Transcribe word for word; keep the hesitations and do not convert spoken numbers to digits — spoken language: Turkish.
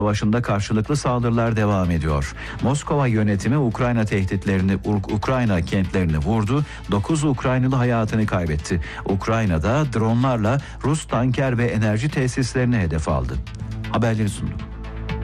Savaşında karşılıklı saldırılar devam ediyor. Moskova yönetimi Ukrayna tehditlerini, Ukrayna kentlerini vurdu. dokuz Ukraynalı hayatını kaybetti. Ukrayna'da dronlarla Rus tanker ve enerji tesislerini hedef aldı. Haberleri sundu.